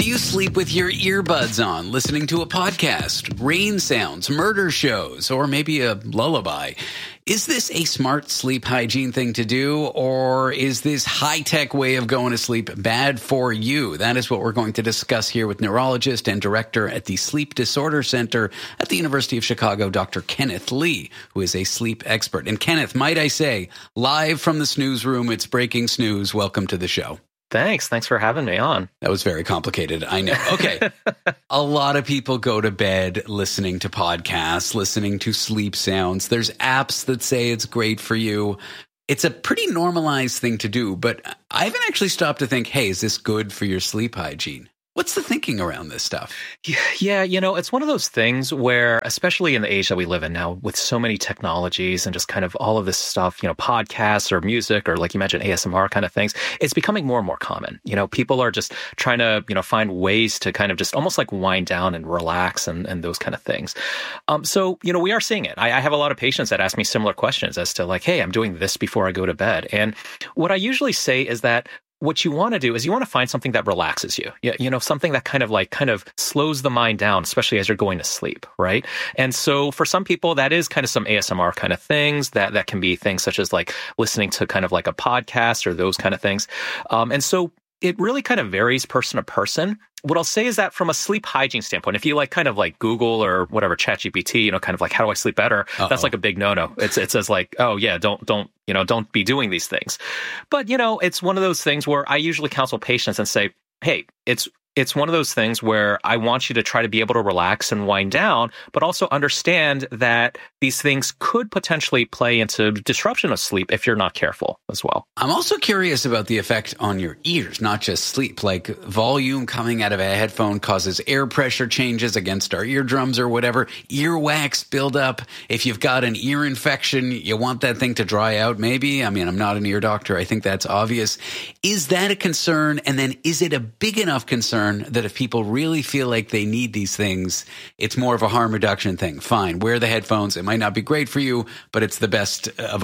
you sleep with your earbuds on, listening to a podcast, rain sounds, murder shows, or maybe a lullaby? Is this a smart sleep hygiene thing to do, or is this high-tech way of going to sleep bad for you? That is what we're going to discuss here with neurologist and director at the Sleep Disorder Center at the University of Chicago, Dr. Kenneth Lee, who is a sleep expert. And Kenneth, might I say, live from the snooze room, it's breaking snooze. Welcome to the show. Thanks for having me on. That was very complicated, I know. Okay. A lot of people go to bed listening to podcasts, listening to sleep sounds. There's apps that say it's great for you. It's a pretty normalized thing to do, but I haven't actually stopped to think, hey, is this good for your sleep hygiene? What's the thinking around this stuff? Yeah, it's one of those things where, especially in the age that we live in now, with so many technologies and just kind of all of this stuff, podcasts or music or, like you mentioned, ASMR kind of things, it's becoming more and more common. People are just trying to, find ways to kind of just almost like wind down and relax and those kind of things. So, we are seeing it. I have a lot of patients that ask me similar questions as to like, hey, I'm doing this before I go to bed. And what I usually say is that what you want to do is you want to find something that relaxes you. Something that kind of slows the mind down, especially as you're going to sleep, right? And so for some people, that is kind of some ASMR kind of things that can be things such as like listening to kind of like a podcast or those kind of things. And so it really kind of varies person to person. What I'll say is that from a sleep hygiene standpoint, if you kind of Google or whatever, ChatGPT, kind of like, how do I sleep better? That's like a big no-no. It says like, oh yeah, don't be doing these things. But, it's one of those things where I usually counsel patients and say, hey, it's one of those things where I want you to try to be able to relax and wind down, but also understand that these things could potentially play into disruption of sleep if you're not careful as well. I'm also curious about the effect on your ears, not just sleep. Like volume coming out of a headphone causes air pressure changes against our eardrums or whatever. Earwax buildup. If you've got an ear infection, you want that thing to dry out maybe. I mean, I'm not an ear doctor. I think that's obvious. Is that a concern? And then is it a big enough concern that if people really feel like they need these things, it's more of a harm reduction thing? Fine, wear the headphones. It might not be great for you, but it's the best of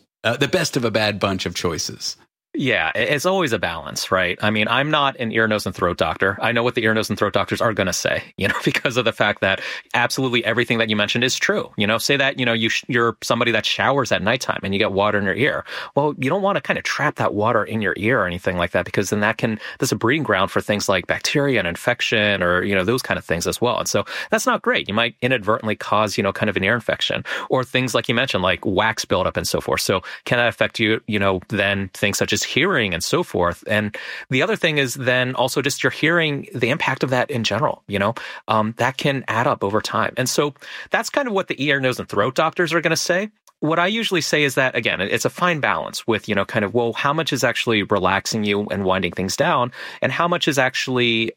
a bad bunch of choices. Yeah, it's always a balance, right? I mean, I'm not an ear, nose, and throat doctor. I know what the ear, nose, and throat doctors are going to say, because of the fact that absolutely everything that you mentioned is true. Say that, you're somebody that showers at nighttime and you get water in your ear. Well, you don't want to kind of trap that water in your ear or anything like that, because then that's a breeding ground for things like bacteria and infection or, those kind of things as well. And so that's not great. You might inadvertently cause, kind of an ear infection or things like you mentioned, like wax buildup and so forth. So can that affect you, then things such as hearing and so forth. And the other thing is then also just your hearing, the impact of that in general, that can add up over time. And so that's kind of what the ear, nose, and throat doctors are going to say. What I usually say is that, again, it's a fine balance with, kind of, well, how much is actually relaxing you and winding things down, and how much is actually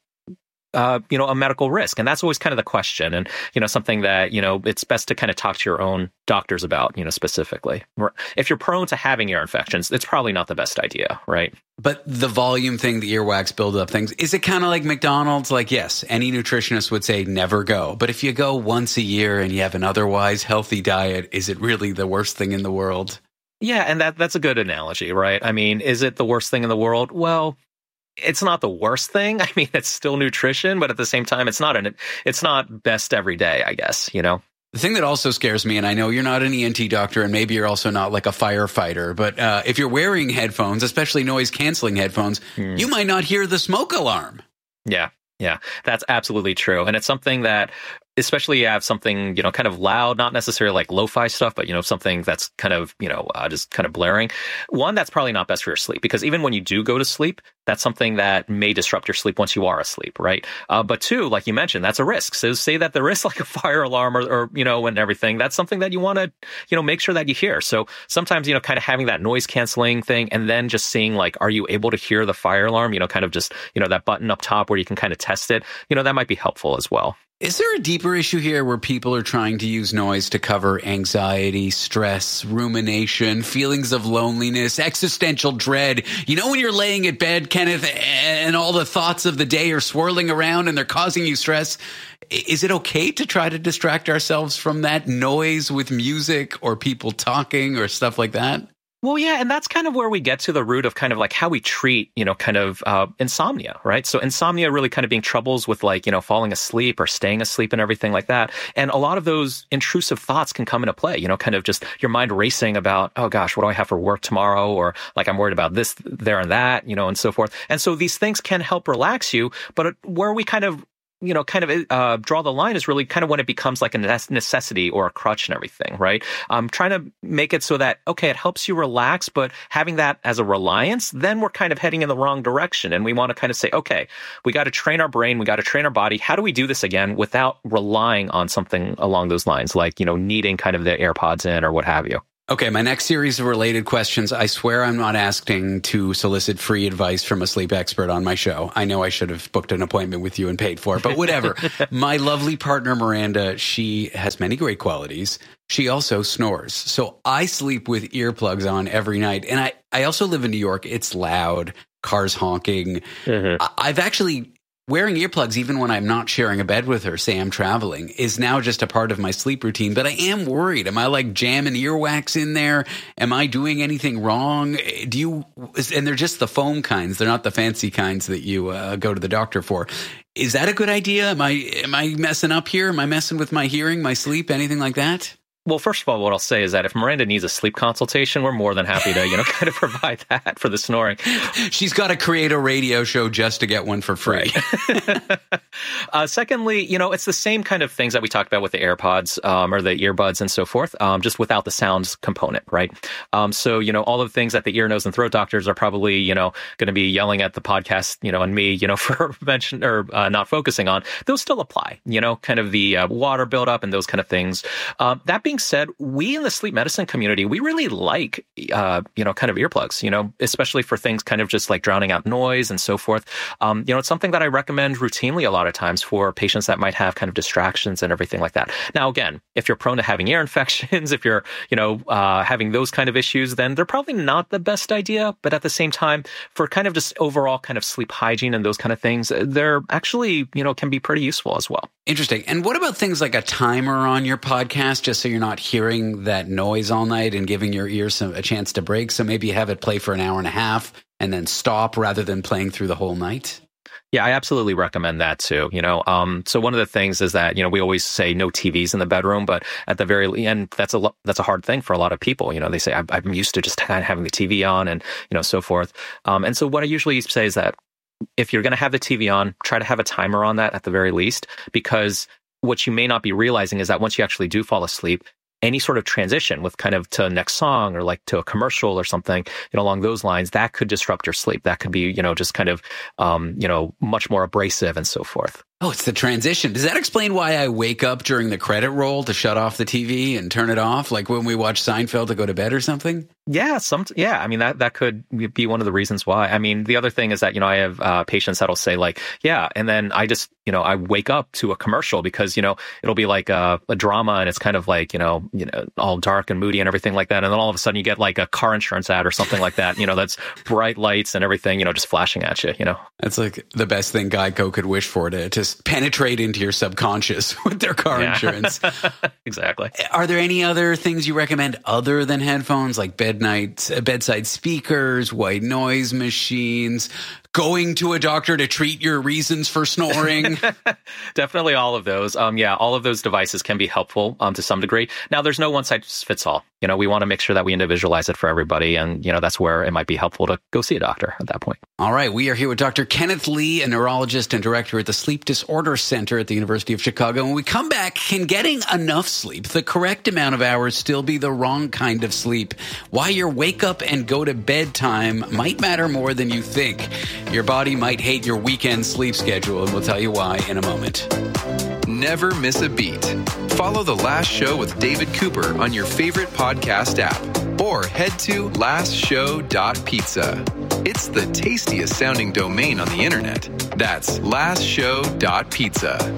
a medical risk. And that's always kind of the question. And, something that, it's best to kind of talk to your own doctors about, specifically. If you're prone to having ear infections, it's probably not the best idea, right? But the volume thing, the earwax buildup things, is it kind of like McDonald's? Like, yes, any nutritionist would say never go. But if you go once a year and you have an otherwise healthy diet, is it really the worst thing in the world? Yeah, and that's a good analogy, right? I mean, is it the worst thing in the world? Well, it's not the worst thing. I mean, it's still nutrition, but at the same time, it's not best every day, I guess, The thing that also scares me, and I know you're not an ENT doctor, and maybe you're also not like a firefighter, but if you're wearing headphones, especially noise-canceling headphones, you might not hear the smoke alarm. Yeah, that's absolutely true. And it's something that, especially you have something, kind of loud, not necessarily like lo-fi stuff, but, something that's kind of, just kind of blaring. One, that's probably not best for your sleep, because even when you do go to sleep, that's something that may disrupt your sleep once you are asleep, right? But two, like you mentioned, that's a risk. So say that there is like a fire alarm or and everything, that's something that you want to, make sure that you hear. So sometimes, kind of having that noise canceling thing and then just seeing like, are you able to hear the fire alarm? Kind of just, that button up top where you can kind of test it, that might be helpful as well. Is there a deeper issue here where people are trying to use noise to cover anxiety, stress, rumination, feelings of loneliness, existential dread? When you're laying in bed, Kenneth, and all the thoughts of the day are swirling around and they're causing you stress, is it okay to try to distract ourselves from that noise with music or people talking or stuff like that? Well, yeah, and that's kind of where we get to the root of kind of like how we treat, kind of insomnia, right? So insomnia really kind of being troubles with like, falling asleep or staying asleep and everything like that. And a lot of those intrusive thoughts can come into play, kind of just your mind racing about, oh gosh, what do I have for work tomorrow? Or like I'm worried about this, there, and that, and so forth. And so these things can help relax you, but where we kind of draw the line is really kind of when it becomes like a necessity or a crutch and everything, right? Trying to make it so that, okay, it helps you relax, but having that as a reliance, then we're kind of heading in the wrong direction. And we want to kind of say, okay, we got to train our brain, we got to train our body. How do we do this again without relying on something along those lines, like, needing kind of the AirPods in or what have you? Okay, my next series of related questions. I swear I'm not asking to solicit free advice from a sleep expert on my show. I know I should have booked an appointment with you and paid for it, but whatever. My lovely partner, Miranda, she has many great qualities. She also snores. So I sleep with earplugs on every night. And I also live in New York. It's loud, cars honking. Mm-hmm. I've actually... Wearing earplugs, even when I'm not sharing a bed with her, say I'm traveling, is now just a part of my sleep routine. But I am worried. Am I like jamming earwax in there? Am I doing anything wrong? And they're just the foam kinds. They're not the fancy kinds that you go to the doctor for. Is that a good idea? Am I messing up here? Am I messing with my hearing, my sleep, anything like that? Well, first of all, what I'll say is that if Miranda needs a sleep consultation, we're more than happy to, kind of provide that for the snoring. She's got to create a radio show just to get one for free. Right. Secondly, it's the same kind of things that we talked about with the AirPods or the earbuds and so forth, just without the sounds component, right? So, all of the things that the ear, nose, and throat doctors are probably, going to be yelling at the podcast, and me, for mention or not focusing on, those still apply, kind of the water buildup and those kind of things. That being said, we in the sleep medicine community, we really like, kind of earplugs, especially for things kind of just like drowning out noise and so forth. It's something that I recommend routinely a lot of times for patients that might have kind of distractions and everything like that. Now, again, if you're prone to having ear infections, if you're, having those kind of issues, then they're probably not the best idea. But at the same time, for kind of just overall kind of sleep hygiene and those kind of things, they're actually, can be pretty useful as well. Interesting. And what about things like a timer on your podcast, just so you're not hearing that noise all night and giving your ears a chance to break? So maybe you have it play for an hour and a half and then stop rather than playing through the whole night? Yeah, I absolutely recommend that too. So one of the things is that, we always say no TVs in the bedroom, but at the very end, that's a hard thing for a lot of people. They say, I'm used to just kind of having the TV on and, so forth. And so what I usually say is that if you're going to have the TV on, try to have a timer on that at the very least, because what you may not be realizing is that once you actually do fall asleep, any sort of transition with kind of to a next song or like to a commercial or something, along those lines, that could disrupt your sleep. That could be, just kind of, much more abrasive and so forth. Oh, it's the transition. Does that explain why I wake up during the credit roll to shut off the TV and turn it off? Like when we watch Seinfeld to go to bed or something? Yeah. I mean, that could be one of the reasons why. I mean, the other thing is that, I have patients that'll say like, yeah. And then I just, I wake up to a commercial because, it'll be like a drama and it's kind of like, all dark and moody and everything like that. And then all of a sudden you get like a car insurance ad or something like that, that's bright lights and everything, just flashing at you, That's like the best thing Geico could wish for, to just penetrate into your subconscious with their car insurance. Exactly. Are there any other things you recommend other than headphones, like bedside speakers, white noise machines, going to a doctor to treat your reasons for snoring? Definitely all of those. All of those devices can be helpful to some degree. Now, there's no one size fits all. We want to make sure that we individualize it for everybody. And, that's where it might be helpful to go see a doctor at that point. All right. We are here with Dr. Kenneth Lee, a neurologist and director at the Sleep Disorder Center at the University of Chicago. When we come back, can getting enough sleep, the correct amount of hours, still be the wrong kind of sleep? Why your wake up and go to bed time might matter more than you think. Your body might hate your weekend sleep schedule, and we'll tell you why in a moment. Never miss a beat. Follow The Last Show with David Cooper on your favorite podcast app, or head to lastshow.pizza. It's the tastiest sounding domain on the internet. That's lastshow.pizza.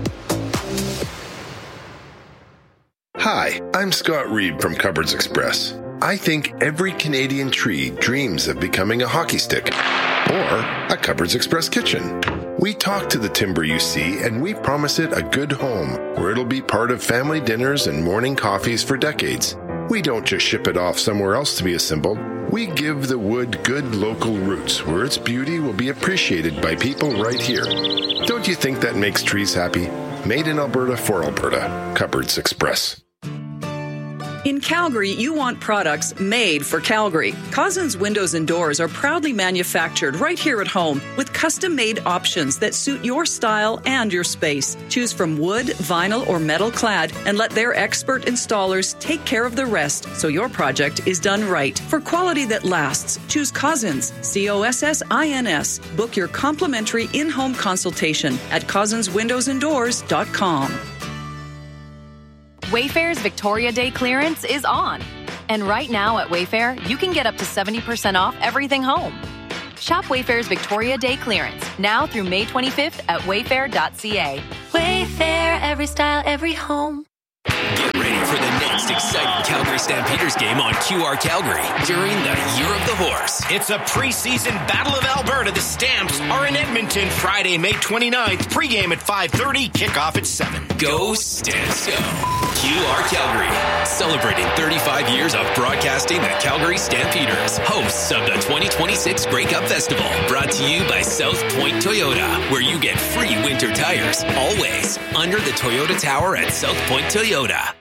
Hi, I'm Scott Reed from Cupboards Express. I think every Canadian tree dreams of becoming a hockey stick or a Cupboards Express kitchen. We talk to the timber you see, and we promise it a good home where it'll be part of family dinners and morning coffees for decades. We don't just ship it off somewhere else to be assembled. We give the wood good local roots where its beauty will be appreciated by people right here. Don't you think that makes trees happy? Made in Alberta for Alberta. Cupboards Express. In Calgary, you want products made for Calgary. Cousins Windows and Doors are proudly manufactured right here at home with custom-made options that suit your style and your space. Choose from wood, vinyl, or metal clad and let their expert installers take care of the rest so your project is done right. For quality that lasts, choose Cousins, COSSINS. Book your complimentary in-home consultation at cousinswindowsanddoors.com. Wayfair's Victoria Day clearance is on. And right now at Wayfair, you can get up to 70% off everything home. Shop Wayfair's Victoria Day clearance now through May 25th at wayfair.ca. Wayfair, every style, every home. Get ready for the next exciting Calgary Stampeders game on QR Calgary during the Year of the Horse. It's a preseason Battle of Alberta. The Stamps are in Edmonton Friday, May 29th. Pregame at 5:30, kickoff at 7. Go Stamps, go. QR Calgary, celebrating 35 years of broadcasting the Calgary Stampeders, hosts of the 2026 Grey Cup Festival, brought to you by South Point Toyota, where you get free winter tires, always, under the Toyota Tower at South Point Toyota.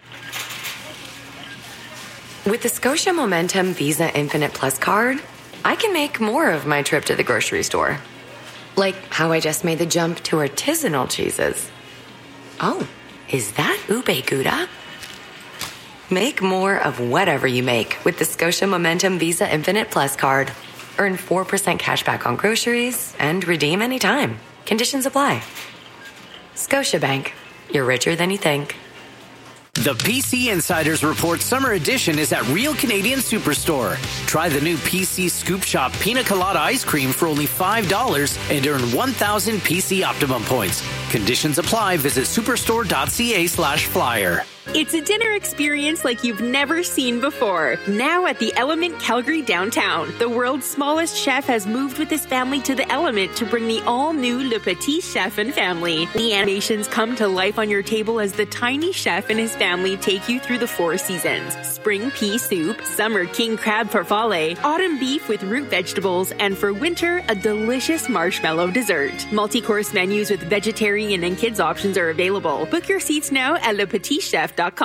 With the Scotia Momentum Visa Infinite Plus card, I can make more of my trip to the grocery store. Like how I just made the jump to artisanal cheeses. Oh, is that ube gouda? Make more of whatever you make with the Scotia Momentum Visa Infinite Plus card. Earn 4% cash back on groceries and redeem anytime. Conditions apply. Scotiabank. You're richer than you think. The PC Insiders Report Summer Edition is at Real Canadian Superstore. Try the new PC Scoop Shop Pina Colada Ice Cream for only $5 and earn 1,000 PC Optimum points. Conditions apply. Visit superstore.ca/flyer. It's a dinner experience like you've never seen before. Now at the Element Calgary downtown, the world's smallest chef has moved with his family to the Element to bring the all-new Le Petit Chef and family. The animations come to life on your table as the tiny chef and his family take you through the 4 seasons. Spring pea soup, summer king crab farfalle, autumn beef with root vegetables, and for winter, a delicious marshmallow dessert. Multi-course menus with vegetarian and kids options are available. Book your seats now at lepetitchef.com. A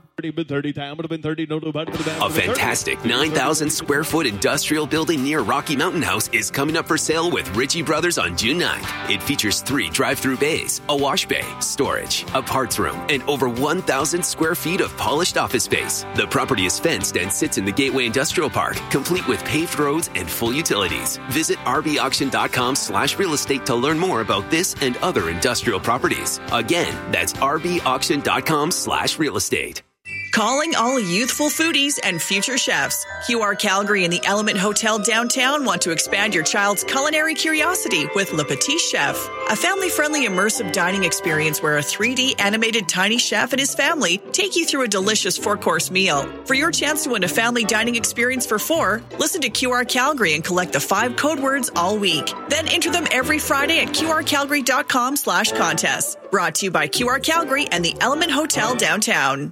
fantastic 9,000 square foot industrial building near Rocky Mountain House is coming up for sale with Ritchie Brothers on June 9th. It features 3 drive-through bays, a wash bay, storage, a parts room, and over 1,000 square feet of polished office space. The property is fenced and sits in the Gateway Industrial Park, complete with paved roads and full utilities. Visit rbauction.com/real estate to learn more about this and other industrial properties. Again, that's rbauction.com/real estate. Calling all youthful foodies and future chefs. QR Calgary and the Element Hotel downtown want to expand your child's culinary curiosity with Le Petit Chef, a family-friendly immersive dining experience where a 3D animated tiny chef and his family take you through a delicious 4-course meal. For your chance to win a family dining experience for 4, listen to QR Calgary and collect the 5 code words all week. Then enter them every Friday at qrcalgary.com/contest. Brought to you by QR Calgary and the Element Hotel downtown.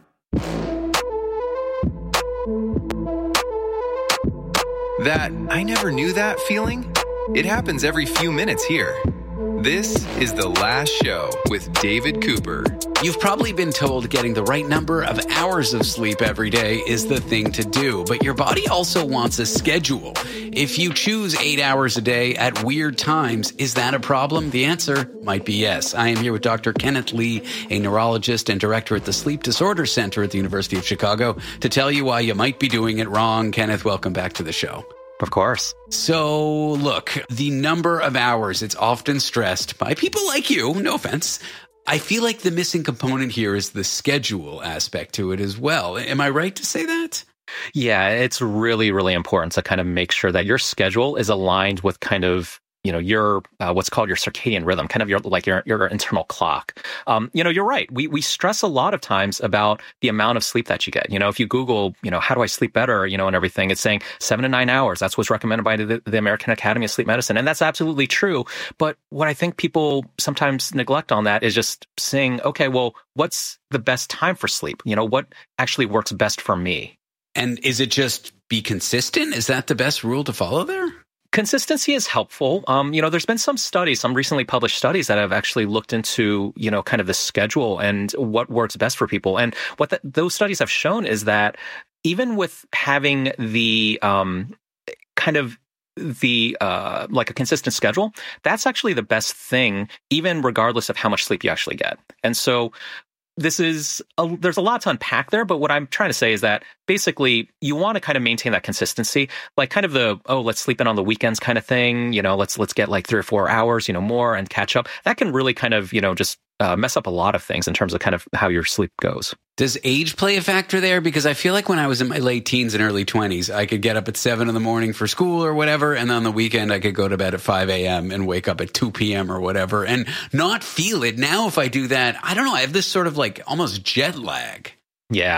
That I never knew that feeling? It happens every few minutes here. This is The Last Show with David Cooper. You've probably been told getting the right number of hours of sleep every day is the thing to do, but your body also wants a schedule. If you choose 8 hours a day at weird times, is that a problem? The answer might be yes. I am here with Dr. Kenneth Lee, a neurologist and director at the Sleep Disorder Center at the University of Chicago, to tell you why you might be doing it wrong. Kenneth, welcome back to the show. Of course. So, look, the number of hours, it's often stressed by people like you, no offense. I feel like the missing component here is the schedule aspect to it as well. Am I right to say that? Yeah, it's really, really important to kind of make sure that your schedule is aligned with kind of, your what's called your circadian rhythm, kind of your internal clock. You're right. We stress a lot of times about the amount of sleep that you get. If you Google, how do I sleep better, and everything, it's saying 7 to 9 hours. That's what's recommended by the American Academy of Sleep Medicine. And that's absolutely true. But what I think people sometimes neglect on that is just saying, okay, well, what's the best time for sleep? What actually works best for me? And is it just be consistent? Is that the best rule to follow there? Consistency is helpful. There's been some recently published studies that have actually looked into, kind of the schedule and what works best for people. And what those studies have shown is that even with having the like a consistent schedule, that's actually the best thing, even regardless of how much sleep you actually get. And so there's a lot to unpack there, but what I'm trying to say is that basically you want to kind of maintain that consistency, like kind of let's sleep in on the weekends kind of thing, let's get like 3 or 4 hours, more and catch up. That can really kind of, just mess up a lot of things in terms of kind of how your sleep goes. Does age play a factor there? Because I feel like when I was in my late teens and early 20s, I could get up at 7 in the morning for school or whatever, and on the weekend I could go to bed at 5 a.m. and wake up at 2 p.m. or whatever and not feel it. Now if I do that, I don't know, I have this sort of like almost jet lag. Yeah.